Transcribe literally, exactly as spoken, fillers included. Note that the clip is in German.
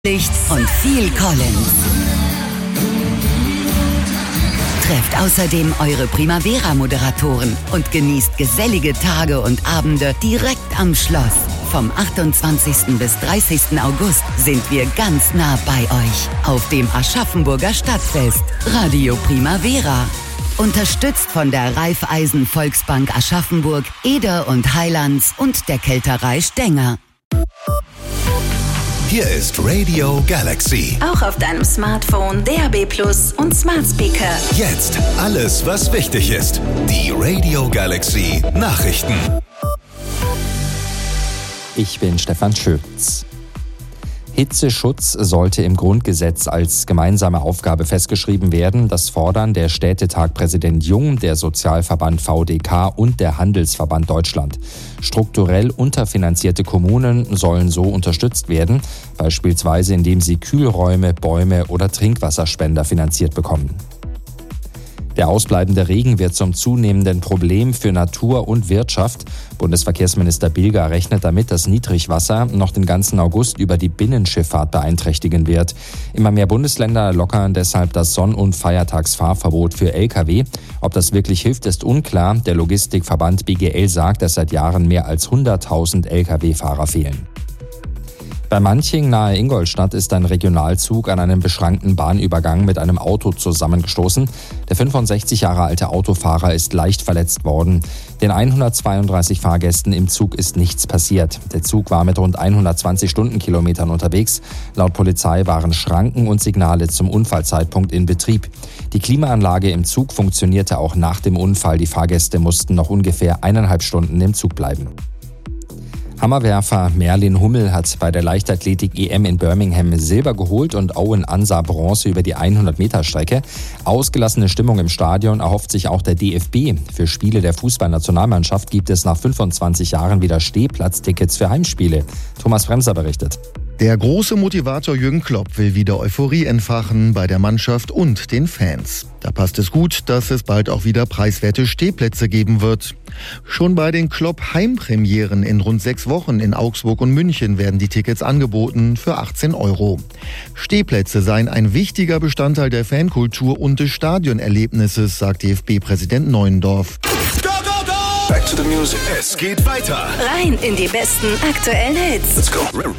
Licht und viel Collins. Trefft außerdem eure Primavera-Moderatoren und genießt gesellige Tage und Abende direkt am Schloss. Vom achtundzwanzigsten bis dreißigsten August sind wir ganz nah bei euch auf dem Aschaffenburger Stadtfest Radio Primavera. Unterstützt von der Raiffeisen Volksbank Aschaffenburg, Eder und Heilands und der Kälterei Stenger. Hier ist Radio Galaxy. Auch auf deinem Smartphone, D A B Plus und Smart Speaker. Jetzt alles, was wichtig ist. Die Radio Galaxy Nachrichten. Ich bin Stefan Schütz. Hitzeschutz sollte im Grundgesetz als gemeinsame Aufgabe festgeschrieben werden. Das fordern der Städtetag-Präsident Jung, der Sozialverband V D K und der Handelsverband Deutschland. Strukturell unterfinanzierte Kommunen sollen so unterstützt werden, beispielsweise indem sie Kühlräume, Bäume oder Trinkwasserspender finanziert bekommen. Der ausbleibende Regen wird zum zunehmenden Problem für Natur und Wirtschaft. Bundesverkehrsminister Bilger rechnet damit, dass Niedrigwasser noch den ganzen August über die Binnenschifffahrt beeinträchtigen wird. Immer mehr Bundesländer lockern deshalb das Sonn- und Feiertagsfahrverbot für L K W. Ob das wirklich hilft, ist unklar. Der Logistikverband B G L sagt, dass seit Jahren mehr als hunderttausend L K W-Fahrer fehlen. Bei Manching nahe Ingolstadt ist ein Regionalzug an einem beschrankten Bahnübergang mit einem Auto zusammengestoßen. Der fünfundsechzig Jahre alte Autofahrer ist leicht verletzt worden. Den hundertzweiunddreißig Fahrgästen im Zug ist nichts passiert. Der Zug war mit rund hundertzwanzig Stundenkilometern unterwegs. Laut Polizei waren Schranken und Signale zum Unfallzeitpunkt in Betrieb. Die Klimaanlage im Zug funktionierte auch nach dem Unfall. Die Fahrgäste mussten noch ungefähr eineinhalb Stunden im Zug bleiben. Hammerwerfer Merlin Hummel hat bei der Leichtathletik-E M in Birmingham Silber geholt und Owen Ansa Bronze über die hundert Meter Strecke. Ausgelassene Stimmung im Stadion erhofft sich auch der D F B. Für Spiele der Fußballnationalmannschaft gibt es nach fünfundzwanzig Jahren wieder Stehplatztickets für Heimspiele. Thomas Bremser berichtet. Der große Motivator Jürgen Klopp will wieder Euphorie entfachen bei der Mannschaft und den Fans. Da passt es gut, dass es bald auch wieder preiswerte Stehplätze geben wird. Schon bei den Klopp-Heimpremieren in rund sechs Wochen in Augsburg und München werden die Tickets angeboten für achtzehn Euro. Stehplätze seien ein wichtiger Bestandteil der Fankultur und des Stadionerlebnisses, sagt D F B-Präsident Neuendorf. Go, go, go! Back to the music. Es geht weiter. Rein in die besten aktuellen Hits. Let's go.